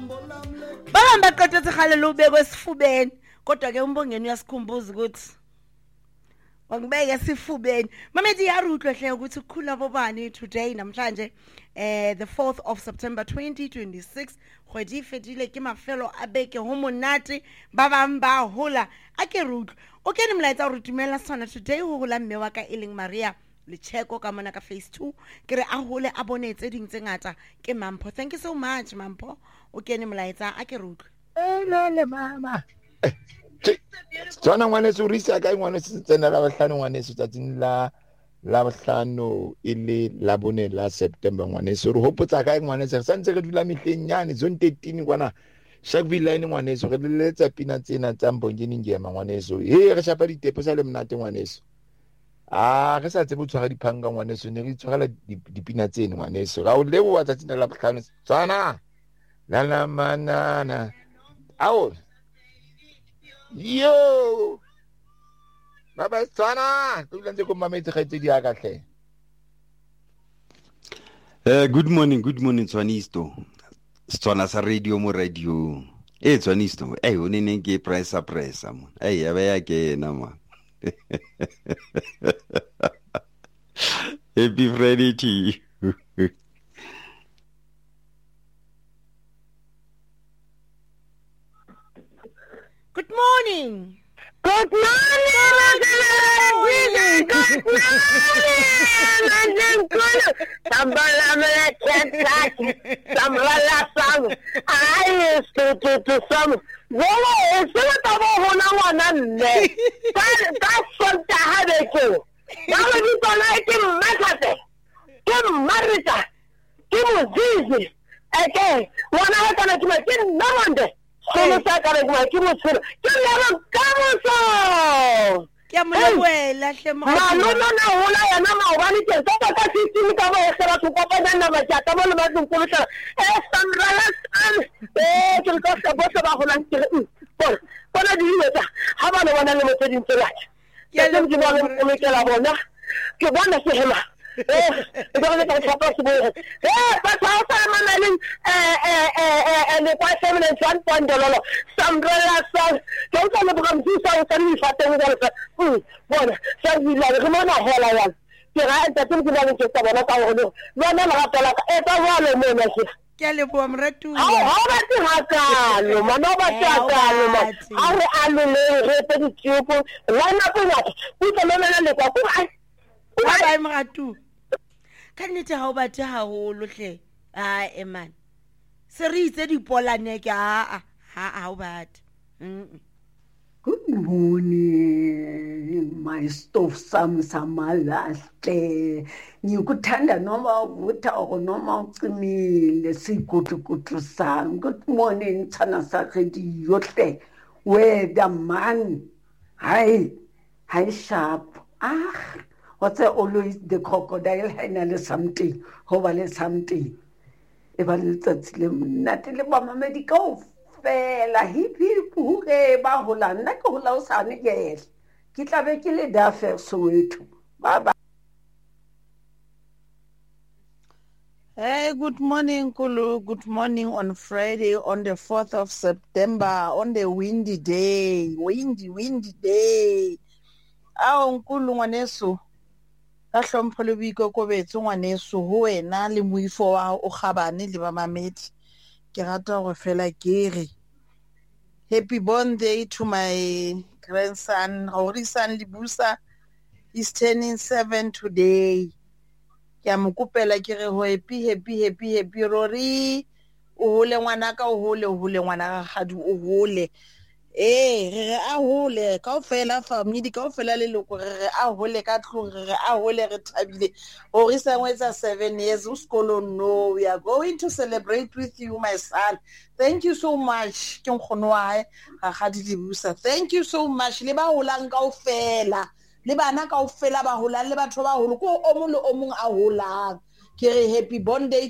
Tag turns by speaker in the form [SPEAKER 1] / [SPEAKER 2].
[SPEAKER 1] Bahamba qedethe khale lo ubekwe esifubeni kodwa ke umbongeni uyasikhumbuza ukuthi wangibeke esifubeni mamethi yaruhlwe hle ukuthi kukhula bobani today namhlanje the 4th of September 2026 khwedi fetile ke mafelo a beke ho monate ba bang ba hola a ke rutlwe o ke ni mlaetsa re dumela sona today ho hola mme wa ka eleng Maria le cheko ka mona ka phase 2 ke re a hole a bone tse ding tse ngata ke Mampho. Thank you so much Mampho. O ke ni mlaetsa a ke rutlwe
[SPEAKER 2] le mama tsona ngwane se risa ka ngwane se tsena la bahlano ngwane se tsatsing la bahlano ile la bone la September ngwane se re hopotsa ka ngwane se santse re dula mehleng nyane zone 13 kwana Sharpeville line ngwane se re letsa pina tsena tsa Mbongeni Ngema ngwane se re shapa ditepo sa le mnate ngwane se re sa tsebe tshwara diphanga ngwane se ne re tshwara dipina tsena ngwane se ga o lebo wa tsatsing la bahlano tsana la manana ao yo baba tsana ke lentse go mametse gaetse di aka hle.
[SPEAKER 3] Good morning Tswanisto Tswana sa radio mo radio Tswanisto o ne ke pressa mo ya ba ya ke na ma Happy Friday to you.
[SPEAKER 1] Good morning.
[SPEAKER 4] Good morning, good morning. Sambala I used to some. Well, it's not about one. That's what I had to do. Now we don't like him, Matate. Kim Marita. Kim Jesus. Okay. One hour can I make it? No wonder. Sono sakare kwa kimusuru. Kile kamuso.
[SPEAKER 1] Kya mulewela hle mo.
[SPEAKER 4] No hola ya na mawani ke saka ka sisi ka ba esera tu papa na machata mo le matu kumisa. Sandralas ke ka sa bosa ba hola ke. Bona di leta. Ha ba le bona le motse di tsela. Ke le di bona mo ke la bona. Ke bona se hema. Don't let us possible. But also I'm and the quite feminine $1.1. Some girls don't come from 2,000. One, so we like come on, Hela. I think we want to talk about our one and a half like every one of them.
[SPEAKER 1] Kelebo mretu.
[SPEAKER 4] How about the haka? No, no, but I will repetitive. One up in that. We can learn
[SPEAKER 1] Bye mratu. Kannete ha o bathe haholo hle. Man. Se re itse dipolane ke ha o bathe.
[SPEAKER 5] Good morning, my stove samalahle. Ngikuthanda noma uvutha or noma ucimile sigudugudu sami. Good morning tsana sa radio hle. Where man. Hi sharp. What's always the crocodile and something, hovale something. Evaluated Natalie Mama Medical Fella, hip who gave Bahola, Nakola Sani, yes. Kitavekile Dafer Soweto. Bye bye.
[SPEAKER 6] Hey, good morning, Kulu. Good morning on Friday, on the 4th of September, on the windy day. Windy day. Nkulu ngwaneso. Ka hlompho le boikokobetso ngwaneso ho wena le moifo wa o kgabane le ba mamedi ke rata go fela kere happy birthday to my grandson Horisan Libusa. He's turning 7 today. Ke a mokopela kere ho happy Rory o hole ngwana ka o hole ngwana ga gadi o hole re a hole kaofela family kaofela le loko re a hole ka tlong re a hole re thabile o re sangwetsa 7 years uskolo. No, we are going to celebrate with you, my son. Thank you so much ke nkgono wa hae ga gadi Libusa. Thank you so much le ba holang kaofela le bana kaofela ba holang le batho ba holo ko o mong le o mong a holang ke re happy birthday